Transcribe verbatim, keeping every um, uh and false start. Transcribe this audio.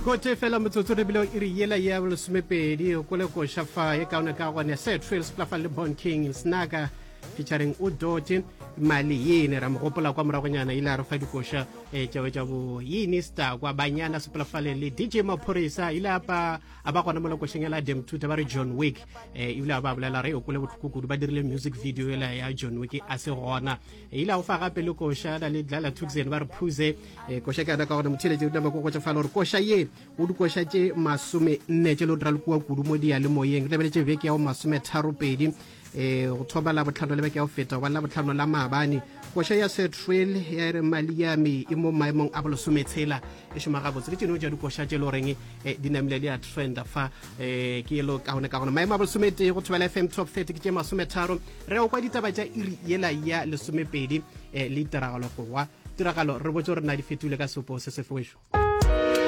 kote fela motsotso re bilo iri yela ya bolesomepedi o kole ko shafa e kaona ka gone set trails plafa le Bon King Snaga featuring Udoti mali yini ra mogopola kwa moragonyana ile a re fa dikosha e tšeo tša bo yini star kwa banyana seplafale le D J Maphorisa ile apa a ba gona mo lekosheng la Dem Tuta ba re John Wick e ile ba bolela re o kole botlhoko ba dirile music video ela ya John Wick a se gona ile a fa gape le kosha da le dlala Tuxen ba re phuze e kosha ka da ka gona motšheletse o taba go go tša fala re kosha ye o dikosha tše masome nne tše lo dira le kwa kudu mo dia le moyeng le bele tše veke ya o masome tharo pedi eh go thoba la botlhano le beke ya o feta wa la botlhano la maabane kosha ya set trail ya re mali ya mi e mo maemong a bolosometshela e shoma ga botse ke tseno ja dikosha tše lo reng e dinamile le a trend fa eh ke lo ka gona ka gona maemo a bolosomete go thobela F M top thirty ke tše masome tharo re o kwa ditaba tša iri yela ya lesomepedi eh le tiragalo go wa tiragalo re botse re na di fetule ka sopo se se fwešo.